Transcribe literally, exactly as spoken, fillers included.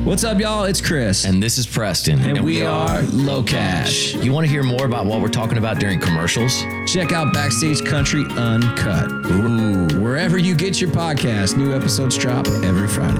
What's up, y'all? It's Chris. And this is Preston. And, and we, we are Low Cash. You want to hear more about what we're talking about during commercials? Check out Backstage Country Uncut. Ooh. Wherever you get your podcast, new episodes drop every Friday.